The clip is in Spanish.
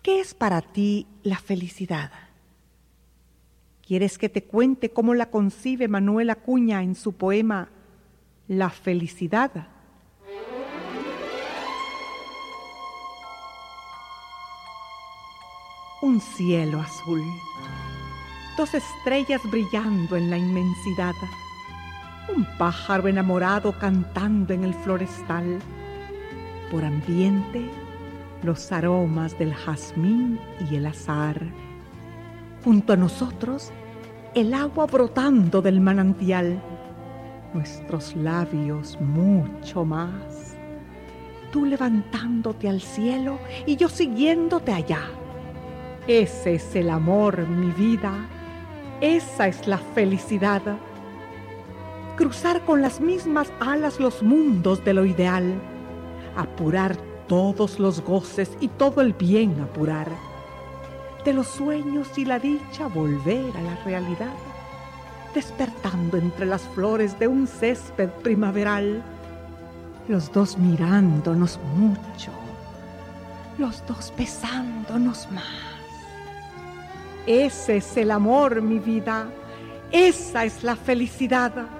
¿Qué es para ti la felicidad? ¿Quieres que te cuente cómo la concibe Manuel Acuña en su poema La felicidad? Un cielo azul, 2 estrellas brillando en la inmensidad, un pájaro enamorado cantando en el florestal, por ambiente los aromas del jazmín y el azahar. Junto a nosotros, el agua brotando del manantial, nuestros labios mucho más. Tú levantándote al cielo y yo siguiéndote allá. Ese es el amor, mi vida. Esa es la felicidad. Cruzar con las mismas alas los mundos de lo ideal. Apurar todos los goces y todo el bien apurar. De los sueños y la dicha volver a la realidad, despertando entre las flores de un césped primaveral, los dos mirándonos mucho, los dos besándonos más. Ese es el amor, mi vida, esa es la felicidad.